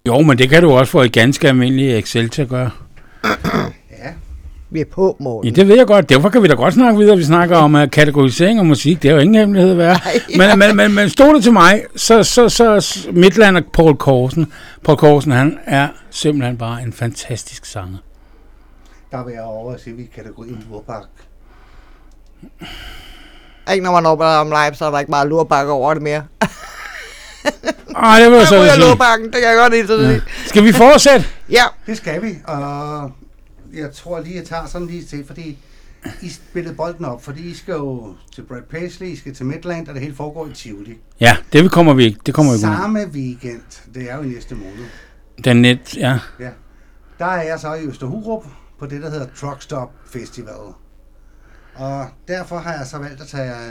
Jo, men det kan du også få et ganske almindeligt Excel til at gøre. Ja, vi er på, Morten. Ja, det ved jeg godt. Derfor kan vi da godt snakke videre. Vi snakker om kategorisering og musik. Det er jo ingen hemmelighed værd. Men stod det til mig, så Midtland og Paul Corsen, han er simpelthen bare en fantastisk sanger. Der vil jeg over at sige, at vi kan kategorien lurpak. Ikke når man oplever om live, så er der ikke bare lurpak over det mere. Ej, det vil jeg så sige. Lurpakken, det kan jeg godt lide. Ja. Skal vi fortsætte? Ja. Det skal vi, og jeg tror lige, jeg tager sådan lige til, fordi I spillede bolden op, fordi I skal jo til Brad Paisley, I skal til Midland, og det hele foregår i Tivoli. Ja, det kommer vi ikke. Samme weekend, det er jo i næste måned. Den net, ja. Ja. Der er jeg så i Østerhurup på det, der hedder Truck Stop Festival. Og derfor har jeg så valgt at tage